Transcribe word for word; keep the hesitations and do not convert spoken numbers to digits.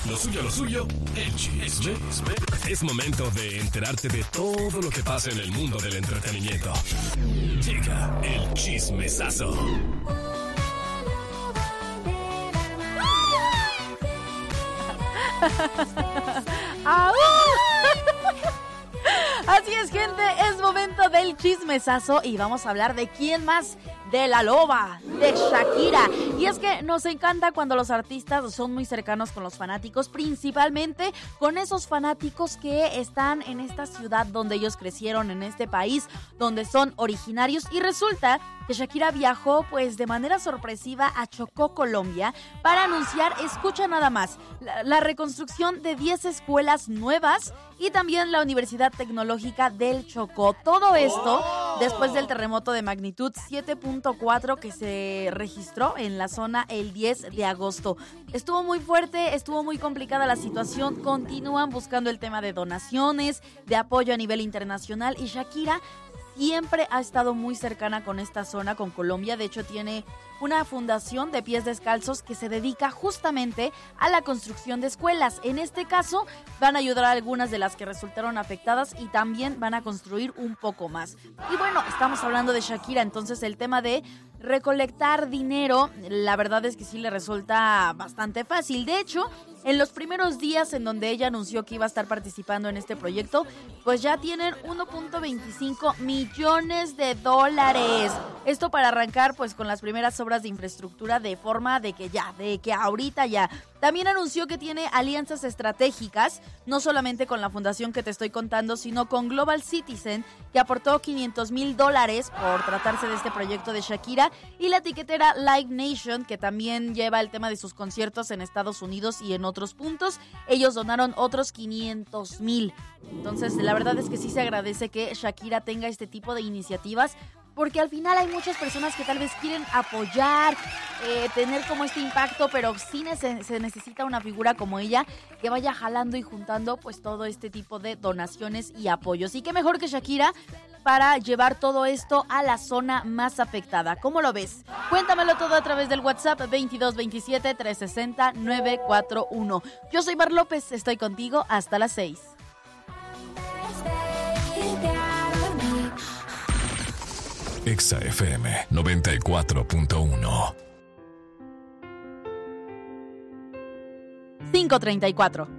Lo suyo, lo suyo, el chisme. Es momento de enterarte de todo lo que pasa en el mundo del entretenimiento. Llega el chismesazo. Así es, gente, es momento del chismesazo y vamos a hablar de quién más, de la loba, de Shakira. Y es que nos encanta cuando los artistas son muy cercanos con los fanáticos, principalmente con esos fanáticos que están en esta ciudad donde ellos crecieron, en este país donde son originarios. Y resulta que Shakira viajó pues de manera sorpresiva a Chocó, Colombia, para anunciar, escucha nada más, la, la reconstrucción de diez escuelas nuevas y también la Universidad Tecnológica del Chocó. Todo esto después del terremoto de magnitud siete punto cuatro que se registró en la zona el diez de agosto. Estuvo muy fuerte, estuvo muy complicada la situación. Continúan buscando el tema de donaciones, de apoyo a nivel internacional, y Shakira siempre ha estado muy cercana con esta zona, con Colombia. De hecho, tiene una fundación de pies descalzos que se dedica justamente a la construcción de escuelas. En este caso, van a ayudar a algunas de las que resultaron afectadas y también van a construir un poco más. Y bueno, estamos hablando de Shakira, entonces el tema de recolectar dinero, la verdad es que sí le resulta bastante fácil. De hecho, en los primeros días en donde ella anunció que iba a estar participando en este proyecto, pues ya tienen uno punto veinticinco millones de dólares. Esto para arrancar pues con las primeras obras de infraestructura, de forma de que ya, de que ahorita ya. También anunció que tiene alianzas estratégicas, no solamente con la fundación que te estoy contando, sino con Global Citizen, que aportó quinientos mil dólares por tratarse de este proyecto de Shakira, y la etiquetera Live Nation, que también lleva el tema de sus conciertos en Estados Unidos y en otros puntos. Ellos donaron otros quinientos mil. Entonces, la verdad es que sí se agradece que Shakira tenga este tipo de iniciativas, porque al final hay muchas personas que tal vez quieren apoyar, eh, tener como este impacto, pero sí se, se necesita una figura como ella que vaya jalando y juntando pues todo este tipo de donaciones y apoyos. Y qué mejor que Shakira para llevar todo esto a la zona más afectada. ¿Cómo lo ves? Cuéntamelo todo a través del WhatsApp veintidós veintisiete trescientos sesenta novecientos cuarenta y uno. Yo soy Mar López, estoy contigo hasta las seis. Exa F M noventa y cuatro punto uno. cinco treinta y cuatro.